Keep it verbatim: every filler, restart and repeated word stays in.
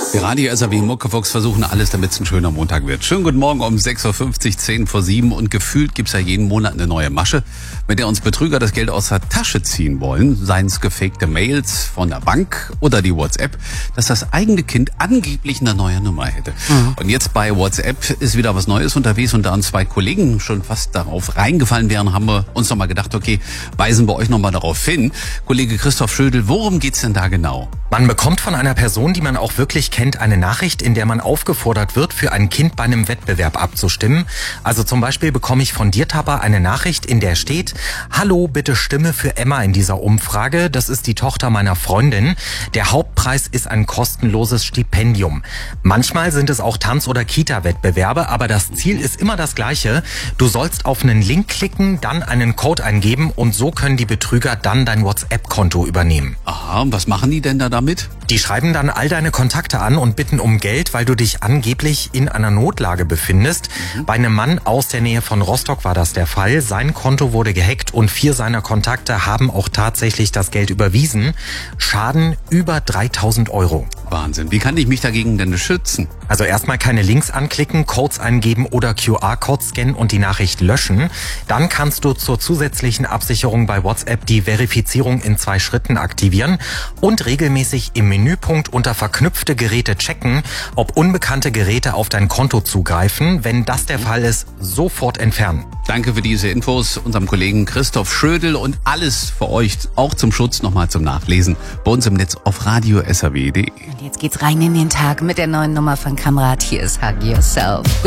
Die Radio-S A W Muckefuchs versuchen alles, damit es ein schöner Montag wird. Schönen guten Morgen um sechs Uhr fünfzig, zehn vor sieben. Und gefühlt gibt's ja jeden Monat eine neue Masche, mit der uns Betrüger das Geld aus der Tasche ziehen wollen. Seien es gefakte Mails von der Bank oder die WhatsApp, dass das eigene Kind angeblich eine neue Nummer hätte. Mhm. Und jetzt bei WhatsApp ist wieder was Neues unterwegs. Und da uns zwei Kollegen schon fast darauf reingefallen wären, haben wir uns nochmal gedacht, okay, weisen wir euch nochmal darauf hin. Kollege Christoph Schödel, worum geht's denn da genau? Man bekommt von einer Person, die man auch wirklich kennt, eine Nachricht, in der man aufgefordert wird, für ein Kind bei einem Wettbewerb abzustimmen. Also zum Beispiel bekomme ich von dir, Tappa, eine Nachricht, in der steht: Hallo, bitte stimme für Emma in dieser Umfrage. Das ist die Tochter meiner Freundin. Der Hauptpreis ist ein kostenloses Stipendium. Manchmal sind es auch Tanz- oder Kita-Wettbewerbe, aber das Ziel ist immer das gleiche. Du sollst auf einen Link klicken, dann einen Code eingeben und so können die Betrüger dann dein WhatsApp-Konto übernehmen. Aha, und was machen die denn da damit? Die schreiben dann all deine Kontakte an und bitten um Geld, weil du dich angeblich in einer Notlage befindest. Mhm. Bei einem Mann aus der Nähe von Rostock war das der Fall. Sein Konto wurde gehackt und vier seiner Kontakte haben auch tatsächlich das Geld überwiesen. Schaden über dreitausend Euro. Wahnsinn. Wie kann ich mich dagegen denn schützen? Also erstmal keine Links anklicken, Codes eingeben oder Q R-Code scannen und die Nachricht löschen. Dann kannst du zur zusätzlichen Absicherung bei WhatsApp die Verifizierung in zwei Schritten aktivieren und regelmäßig im Menüpunkt unter verknüpfte Geräte checken, ob unbekannte Geräte auf dein Konto zugreifen. Wenn das der Fall ist, sofort entfernen. Danke für diese Infos unserem Kollegen Christoph Schödel und alles für euch, auch zum Schutz, nochmal zum Nachlesen, bei uns im Netz auf radio s a w punkt d e. Und jetzt geht's rein in den Tag mit der neuen Nummer von Kamrat. Hier ist Hug Yourself.